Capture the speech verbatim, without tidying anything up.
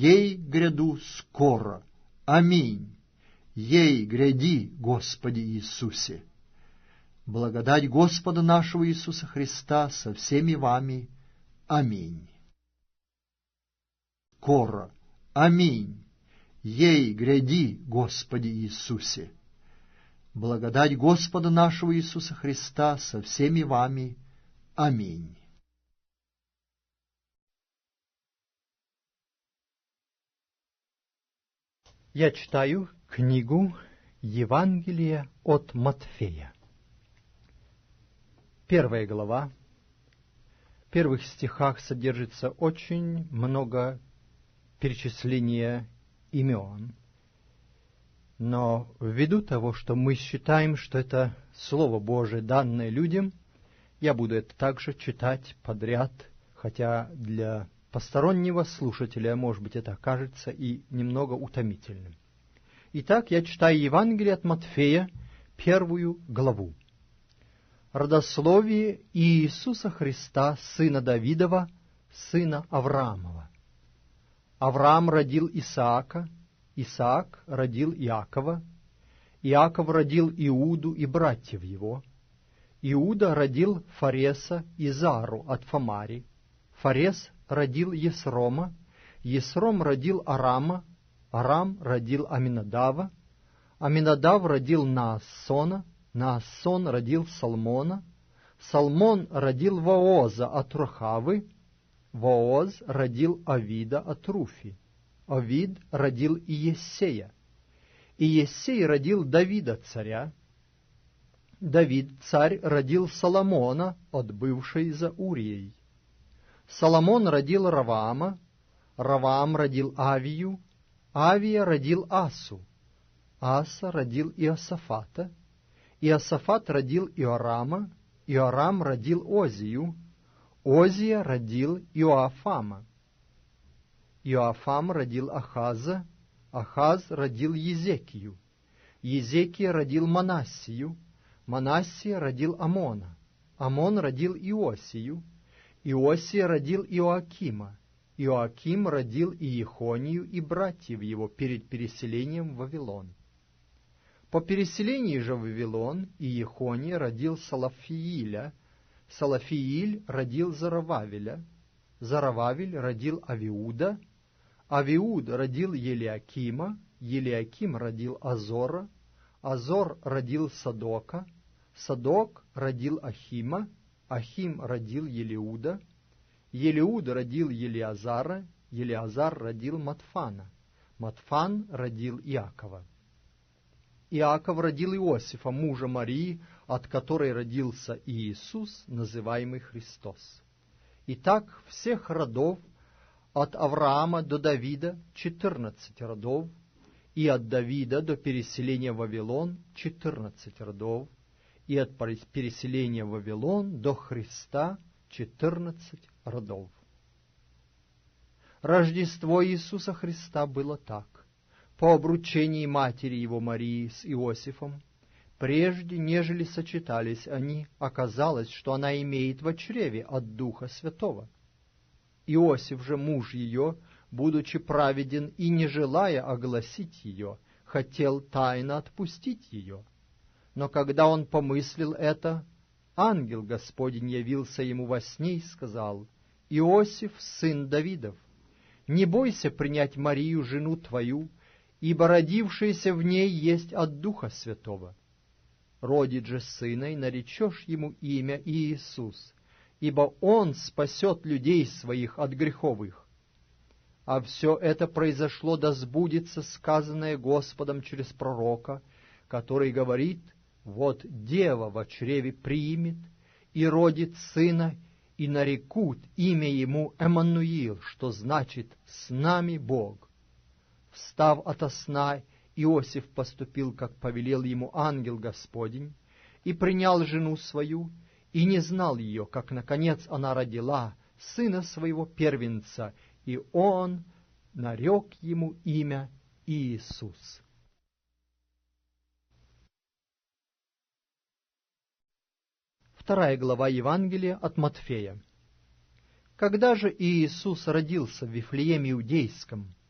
ей гряду скоро. Аминь. Ей гряди, Господи Иисусе. Благодать Господа нашего Иисуса Христа со всеми вами. Аминь. Скоро. Аминь. Ей гряди, Господи Иисусе. Благодать Господа нашего Иисуса Христа со всеми вами. Аминь. Я читаю книгу Евангелия от Матфея. Первая глава. В первых стихах содержится очень много перечисления имен. Но ввиду того, что мы считаем, что это Слово Божие, данное людям, я буду это также читать подряд, хотя для постороннего слушателя, может быть, это окажется и немного утомительным. Итак, я читаю Евангелие от Матфея, первую главу. Родословие Иисуса Христа, сына Давидова, сына Авраамова. Авраам родил Исаака, Исаак родил Иакова, Иаков родил Иуду и братьев его. Иуда родил Фареса и Зару от Фамари. Фарес родил Есрома, Есром родил Арама, Арам родил Аминадава, Аминадав родил Наассона, Наассон родил Салмона, Салмон родил Вооза от Рохавы, Вооз родил Авида от Руфи, Авид родил Иессея, Иессей родил Давида царя, Давид царь родил Соломона от бывшей за Урией, Соломон родил Раваама, Раваам родил Авию, Авия родил Асу, Аса родил Иосафата, Иосафат родил Иорама, Иорам родил Озию, Озия родил Иоафама, Иоафам родил Ахаза, Ахаз родил Езекию, Езекия родил Манассию, Манассия родил Амона, Амон родил Иосию, Иосия родил Иоакима, Иоаким родил Иехонию и братьев его перед переселением в Вавилон. По переселении же в Вавилон Иехония родил Салафииля, Салафииль родил Зарававеля, Зарававель родил Авиуда, Авиуд родил Елиакима, Елиаким родил Азора, Азор родил Садока, Садок родил Ахима, Ахим родил Елиуда, Елиуд родил Елиазара, Елиазар родил Матфана, Матфан родил Иакова. Иаков родил Иосифа, мужа Марии, от которой родился Иисус, называемый Христос. Итак, всех родов от Авраама до Давида четырнадцать родов, и от Давида до переселения в Вавилон четырнадцать родов, и от переселения в Вавилон до Христа четырнадцать родов. Рождество Иисуса Христа было так. По обручении матери его Марии с Иосифом, прежде, нежели сочетались они, оказалось, что она имеет во чреве от Духа Святого. Иосиф же, муж ее, будучи праведен и не желая огласить ее, хотел тайно отпустить ее. Но когда он помыслил это, ангел Господень явился ему во сне и сказал: «Иосиф, сын Давидов, не бойся принять Марию, жену твою, ибо родившееся в ней есть от Духа Святого. Родит же сына, и наречешь ему имя Иисус, ибо он спасет людей своих от грехов их. А все это произошло, да сбудется сказанное Господом через пророка, который говорит: вот дева во чреве примет и родит сына, и нарекут имя ему Эммануил, что значит «с нами Бог». Встав ото сна, Иосиф поступил, как повелел ему ангел Господень, и принял жену свою, и не знал ее, как, наконец, она родила сына своего первенца, и он нарек ему имя Иисус. Вторая глава Евангелия от Матфея. Когда же Иисус родился в Вифлееме Иудейском,